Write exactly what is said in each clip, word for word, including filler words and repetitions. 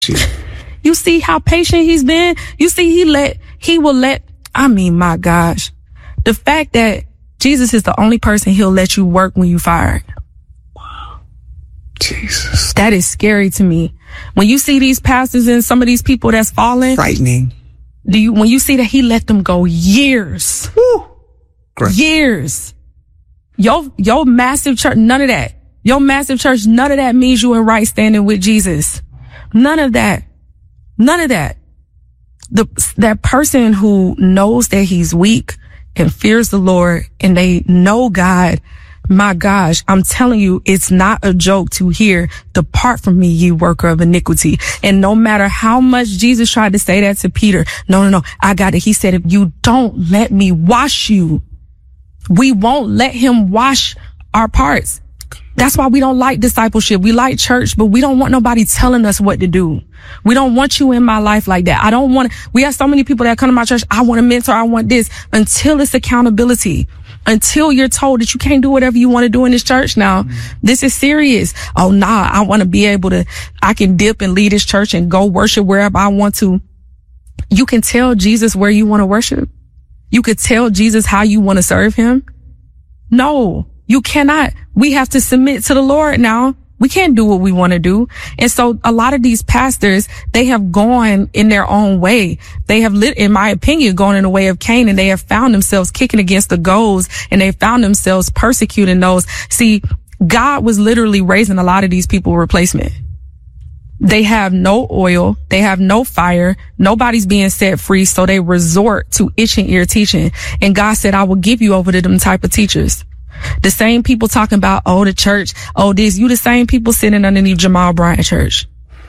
You see how patient he's been? You see, he let, he will let, I mean, my gosh, the fact that Jesus is the only person he'll let you work when you fired. Wow. Jesus. That is scary to me. When you see these pastors and some of these people that's falling. Frightening. Do you, when you see that he let them go years. Woo. Great. Years. Your, your massive church, none of that. Your massive church, none of that means you in right standing with Jesus. None of that. None of that. The, that person who knows that he's weak and fears the Lord and they know God, my gosh, I'm telling you, it's not a joke to hear, depart from me, ye worker of iniquity. And no matter how much Jesus tried to say that to Peter, no, no, no, I got it. He said, if you don't let me wash you, we won't let him wash our parts. That's why we don't like discipleship. We like church, but we don't want nobody telling us what to do. We don't want you in my life like that. I don't want, we have so many people that come to my church. I want a mentor. I want this, until it's accountability, until you're told that you can't do whatever you want to do in this church. Now, mm-hmm. This is serious. Oh, nah, I want to be able to, I can dip and lead this church and go worship wherever I want to. You can tell Jesus where you want to worship. You could tell Jesus how you want to serve him. No, you cannot. We have to submit to the Lord now. We can't do what we want to do. And so a lot of these pastors, they have gone in their own way. They have lit, in my opinion, gone in the way of Cain, and they have found themselves kicking against the goals, and they found themselves persecuting those. See, God was literally raising a lot of these people replacement. They have no oil. They have no fire. Nobody's being set free. So they resort to itching ear teaching. And God said, I will give you over to them type of teachers. The same people talking about, oh, the church, oh, this, you the same people sitting underneath Jamal Bryant Church.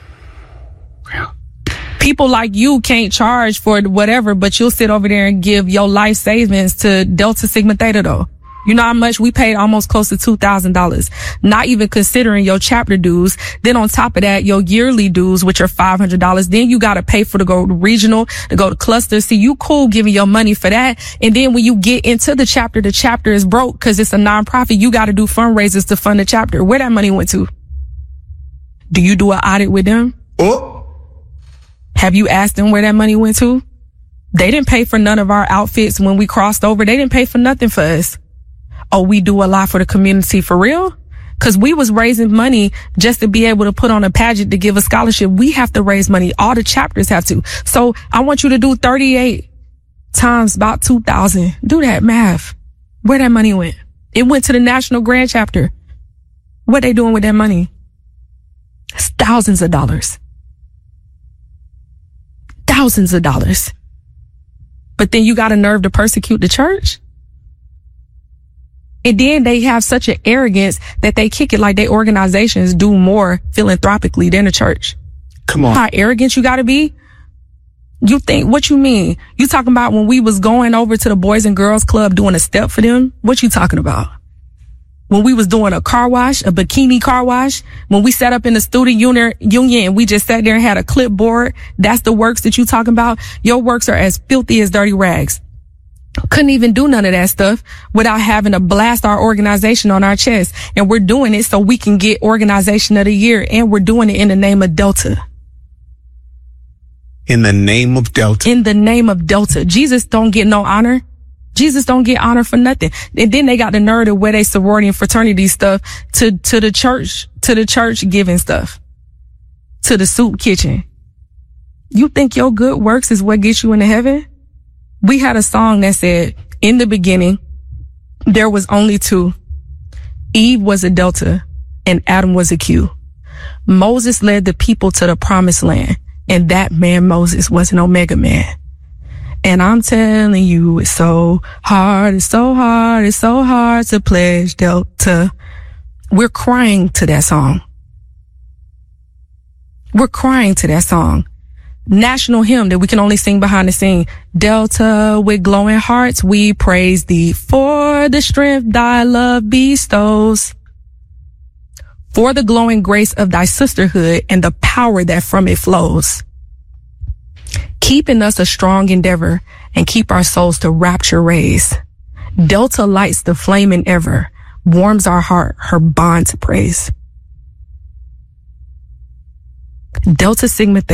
Yeah. People like you can't charge for whatever, but you'll sit over there and give your life savings to Delta Sigma Theta though. You know how much we paid? Almost close to two thousand dollars. Not even considering your chapter dues. Then on top of that, your yearly dues, which are five hundred dollars. Then you got to pay for to go to regional, to go to cluster. See, you cool giving your money for that. And then when you get into the chapter, the chapter is broke because it's a nonprofit. You got to do fundraisers to fund the chapter. Where that money went to? Do you do an audit with them? Oh. Have you asked them where that money went to? They didn't pay for none of our outfits when we crossed over. They didn't pay for nothing for us. Oh, we do a lot for the community for real? Cause we was raising money just to be able to put on a pageant to give a scholarship. We have to raise money. All the chapters have to. So I want you to do thirty-eight times about two thousand. Do that math. Where that money went? It went to the National Grand Chapter. What they doing with that money? It's thousands of dollars. Thousands of dollars. But then you got a nerve to persecute the church? And then they have such an arrogance that they kick it like their organizations do more philanthropically than the church. Come on. How arrogant you gotta be? You think, what you mean? You talking about when we was going over to the Boys and Girls Club doing a step for them? What you talking about? When we was doing a car wash, a bikini car wash, when we sat up in the student union, union and we just sat there and had a clipboard, that's the works that you talking about? Your works are as filthy as dirty rags. Couldn't even do none of that stuff without having to blast our organization on our chest. And we're doing it so we can get Organization of the Year. And we're doing it in the name of Delta. In the name of Delta. In the name of Delta. Jesus don't get no honor. Jesus don't get honor for nothing. And then they got the nerve to wear their sorority and fraternity stuff to, to the church, to the church giving stuff, to the soup kitchen. You think your good works is what gets you into heaven? We had a song that said, in the beginning, there was only two. Eve was a Delta and Adam was a Q. Moses led the people to the promised land, and that man Moses was an Omega man. And I'm telling you, it's so hard, it's so hard, it's so hard to pledge Delta. We're crying to that song. We're crying to that song. National hymn that we can only sing behind the scene. Delta, with glowing hearts, we praise thee for the strength thy love bestows, for the glowing grace of thy sisterhood and the power that from it flows. Keep in us a strong endeavor and keep our souls to rapture raise. Delta lights the flaming ever, warms our heart, her bond to praise. Delta Sigma